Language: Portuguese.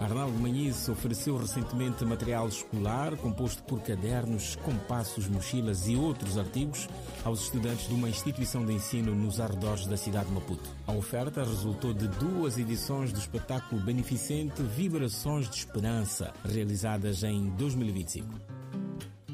Arnaldo Manhice ofereceu recentemente material escolar composto por cadernos, compassos, mochilas e outros artigos aos estudantes de uma instituição de ensino nos arredores da cidade de Maputo. A oferta resultou de 2 edições do espetáculo beneficente Vibrações de Esperança, realizadas em 2025.